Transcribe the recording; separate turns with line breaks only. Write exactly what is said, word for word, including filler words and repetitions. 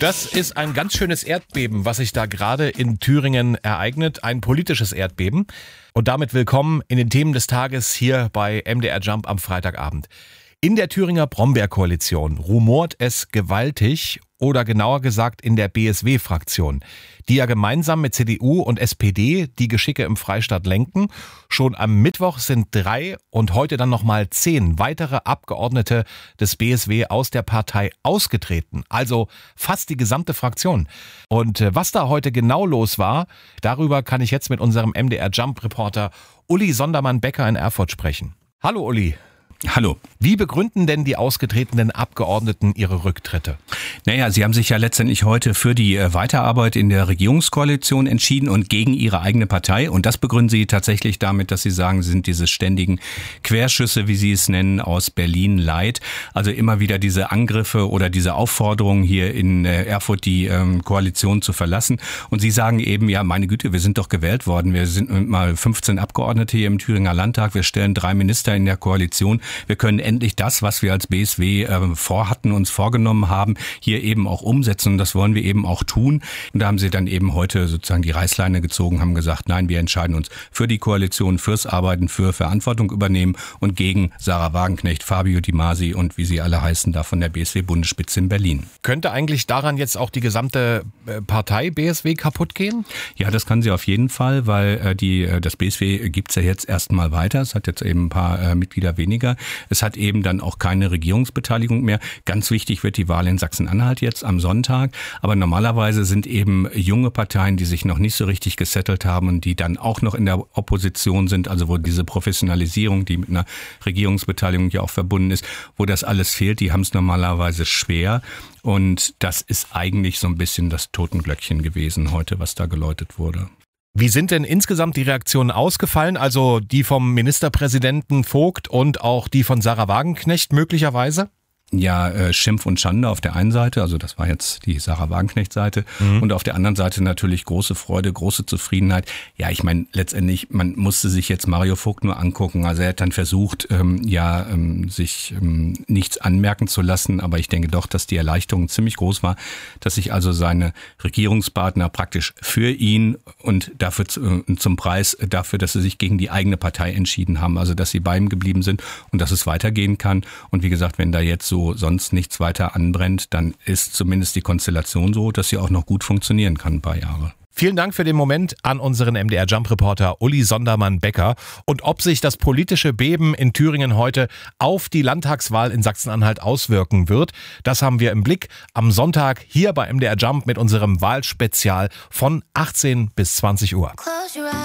Das ist ein ganz schönes Erdbeben, was sich da gerade in Thüringen ereignet. Ein politisches Erdbeben. Und damit willkommen in den Themen des Tages hier bei M D R Jump am Freitagabend. In der Thüringer Brombeerkoalition rumort es gewaltig, oder genauer gesagt in der B S W-Fraktion, die ja gemeinsam mit C D U und S P D die Geschicke im Freistaat lenken. Schon am Mittwoch sind drei und heute dann nochmal zehn weitere Abgeordnete des B S W aus der Partei ausgetreten. Also fast die gesamte Fraktion. Und was da heute genau los war, darüber kann ich jetzt mit unserem M D R Jump-Reporter Uli Sondermann-Becker in Erfurt sprechen. Hallo Uli.
Hallo.
Wie begründen denn die ausgetretenen Abgeordneten ihre Rücktritte?
Naja, sie haben sich ja letztendlich heute für die Weiterarbeit in der Regierungskoalition entschieden und gegen ihre eigene Partei. Und das begründen sie tatsächlich damit, dass sie sagen, sie sind diese ständigen Querschüsse, wie sie es nennen, aus Berlin leid. Also immer wieder diese Angriffe oder diese Aufforderungen hier in Erfurt, die ähm, Koalition zu verlassen. Und sie sagen eben, ja, meine Güte, wir sind doch gewählt worden. Wir sind mal fünfzehn Abgeordnete hier im Thüringer Landtag. Wir stellen drei Minister in der Koalition. Wir können endlich das, was wir als B S W äh, vorhatten, uns vorgenommen haben, hier eben auch umsetzen. Und das wollen wir eben auch tun. Und da haben sie dann eben heute sozusagen die Reißleine gezogen, haben gesagt, nein, wir entscheiden uns für die Koalition, fürs Arbeiten, für Verantwortung übernehmen und gegen Sarah Wagenknecht, Fabio Di Masi und wie sie alle heißen, da von der B S W-Bundesspitze in Berlin.
Könnte eigentlich daran jetzt auch die gesamte Partei B S W kaputt gehen?
Ja, das kann sie auf jeden Fall, weil äh, die äh, das B S W gibt's ja jetzt erstmal weiter. Es hat jetzt eben ein paar äh, Mitglieder weniger. Es hat eben dann auch keine Regierungsbeteiligung mehr. Ganz wichtig wird die Wahl in Sachsen-Anhalt jetzt am Sonntag. Aber normalerweise sind eben junge Parteien, die sich noch nicht so richtig gesettelt haben und die dann auch noch in der Opposition sind, also wo diese Professionalisierung, die mit einer Regierungsbeteiligung ja auch verbunden ist, wo das alles fehlt, die haben es normalerweise schwer. Und das ist eigentlich so ein bisschen das Totenglöckchen gewesen heute, was da geläutet wurde.
Wie sind denn insgesamt die Reaktionen ausgefallen? Also die vom Ministerpräsidenten Vogt und auch die von Sarah Wagenknecht möglicherweise?
Ja, äh, Schimpf und Schande auf der einen Seite, also das war jetzt die Sarah Wagenknecht-Seite, mhm. und auf der anderen Seite natürlich große Freude, große Zufriedenheit. Ja, ich meine, letztendlich, man musste sich jetzt Mario Vogt nur angucken. Also er hat dann versucht, ähm, ja, ähm, sich ähm, nichts anmerken zu lassen, aber ich denke doch, dass die Erleichterung ziemlich groß war, dass sich also seine Regierungspartner praktisch für ihn und dafür zu, äh, zum Preis dafür, dass sie sich gegen die eigene Partei entschieden haben, also dass sie bei ihm geblieben sind und dass es weitergehen kann. Und wie gesagt, wenn da jetzt so sonst nichts weiter anbrennt, dann ist zumindest die Konstellation so, dass sie auch noch gut funktionieren kann ein paar Jahre.
Vielen Dank für den Moment an unseren M D R Jump-Reporter Uli Sondermann-Becker. Und ob sich das politische Beben in Thüringen heute auf die Landtagswahl in Sachsen-Anhalt auswirken wird, das haben wir im Blick am Sonntag hier bei M D R Jump mit unserem Wahlspezial von achtzehn bis zwanzig Uhr.